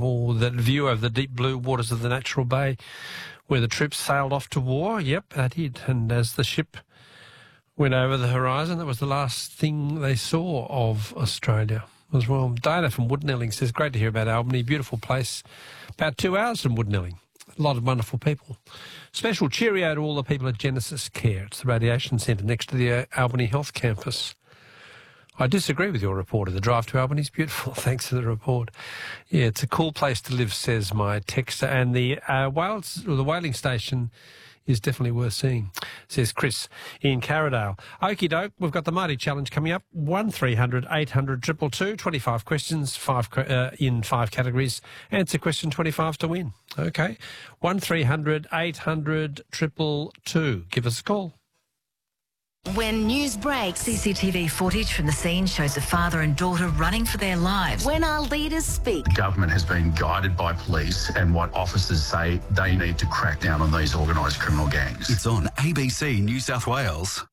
Oh, that view of the deep blue waters of the Natural Bay where the troops sailed off to war. Yep, they did. And as the ship went over the horizon, that was the last thing they saw of Australia as well. Dana from Woodnelling says, great to hear about Albany. Beautiful place. About 2 hours from Woodnelling. A lot of wonderful people. Special cheerio to all the people at Genesis Care. It's the radiation centre next to the Albany Health Campus. I disagree with your reporter. The drive to Albany is beautiful. Thanks for the report. Yeah, it's a cool place to live, says my texter. And the whaling station is definitely worth seeing, says Chris in Carradale. Okie doke, we've got the Mighty Challenge coming up. 1300 800 222, 25 questions, in 5 categories. Answer question 25 to win. Okay, 1300 800 222. Give us a call. When news breaks, CCTV footage from the scene shows a father and daughter running for their lives. when our leaders speak, Government has been guided by police and what officers say they need to crack down on these organised criminal gangs. It's on ABC New South Wales.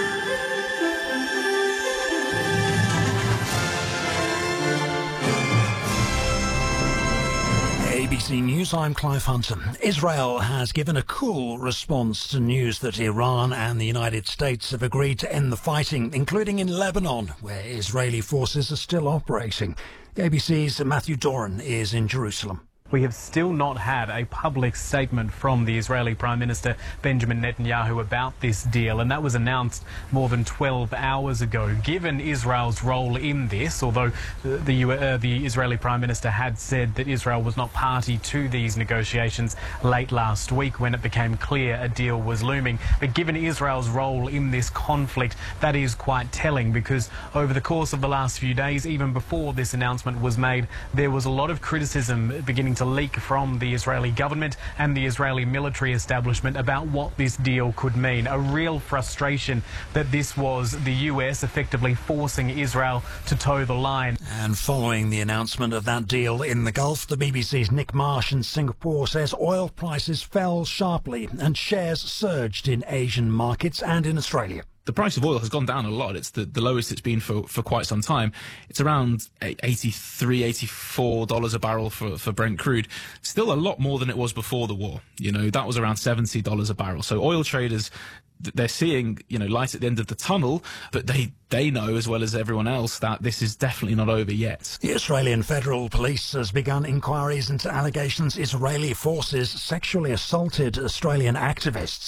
ABC News, I'm Clive Hunter. Israel has given a cool response to news that Iran and the United States have agreed to end the fighting, including in Lebanon, where Israeli forces are still operating. ABC's Matthew Doran is in Jerusalem. We have still not had a public statement from the Israeli Prime Minister Benjamin Netanyahu about this deal, and that was announced more than 12 hours ago. Given Israel's role in this, although the Israeli Prime Minister had said that Israel was not party to these negotiations late last week when it became clear a deal was looming, but given Israel's role in this conflict, that is quite telling, because over the course of the last few days, even before this announcement was made, there was a lot of criticism beginning to leak from the Israeli government and the Israeli military establishment about what this deal could mean. A real frustration that this was the US effectively forcing Israel to toe the line. And following the announcement of that deal in the Gulf, the BBC's Nick Marsh in Singapore says oil prices fell sharply and shares surged in Asian markets and in Australia. The price of oil has gone down a lot. It's the lowest it's been for quite some time. It's around $83, $84 a barrel for Brent crude. Still a lot more than it was before the war. You know, that was around $70 a barrel. So oil traders, they're seeing, light at the end of the tunnel, but they know as well as everyone else that this is definitely not over yet. The Australian Federal Police has begun inquiries into allegations Israeli forces sexually assaulted Australian activists.